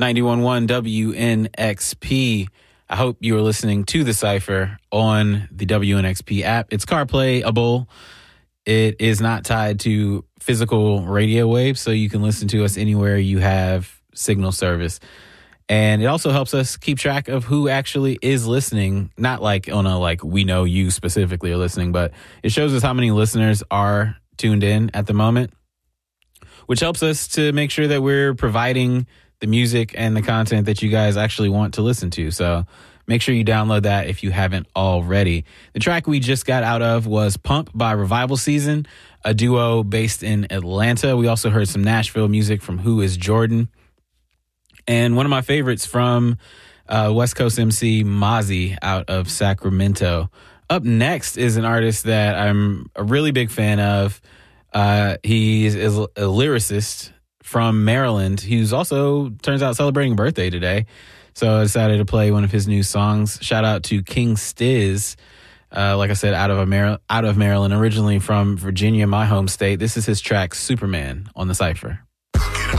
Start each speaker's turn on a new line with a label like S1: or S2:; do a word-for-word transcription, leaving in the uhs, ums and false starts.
S1: ninety-one point one W N X P. I hope you are listening to The Cypher on the W N X P app. It's CarPlayable. It is not tied to physical radio waves, so you can listen to us anywhere you have signal service. And it also helps us keep track of who actually is listening, not like on a like we know you specifically are listening, but it shows us how many listeners are tuned in at the moment, which helps us to make sure that we're providing the music and the content that you guys actually want to listen to. So make sure you download that if you haven't already. The track we just got out of was Pump by Revival Season, a duo based in Atlanta. We also heard some Nashville music from Who Is Jordan. And one of my favorites from uh, West Coast M C Mozzie out of Sacramento. Up next is an artist that I'm a really big fan of. Uh, he is a lyricist from Maryland. He's also, turns out, celebrating a birthday today. So I decided to play one of his new songs. Shout out to King Stiz. Uh, like I said, out of, Amer- out of Maryland, originally from Virginia, my home state. This is his track, Superman, on The Cypher.